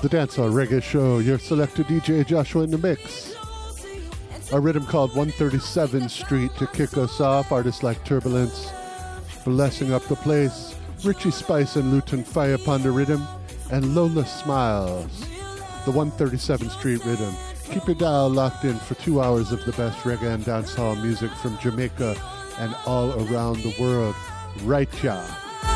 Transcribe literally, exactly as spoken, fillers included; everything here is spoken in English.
the Dancehall Reggae Show. Your selector D J Joshua in the mix. A rhythm called one thirty-seventh Street to kick us off. Artists like Turbulence blessing up the place. Richie Spice and Luton Fire upon the rhythm. And Lola Smiles. The one thirty-seventh Street rhythm. Keep your dial locked in for two hours of the best reggae and dancehall music from Jamaica and all around the world. Right, ya.